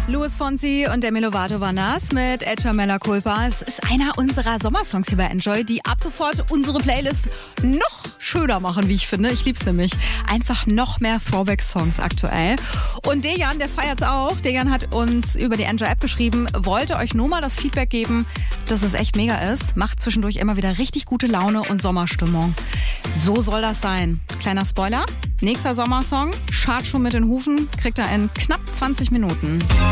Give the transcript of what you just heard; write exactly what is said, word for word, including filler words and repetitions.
Luis Fonsi und Demi Lovato waren das mit Echa Mella Culpa. Es ist einer unserer Sommersongs hier bei Enjoy, die ab sofort unsere Playlist noch schöner machen, wie ich finde. Ich lieb's nämlich. Einfach noch mehr Throwback-Songs aktuell. Und Dejan, der feiert's auch. Dejan hat uns über die Enjoy-App geschrieben, wollte euch nur mal das Feedback geben, dass es echt mega ist. Macht zwischendurch immer wieder richtig gute Laune und Sommerstimmung. So soll das sein. Kleiner Spoiler. Nächster Sommersong, Schart schon mit den Hufen, kriegt er in knapp zwanzig Minuten.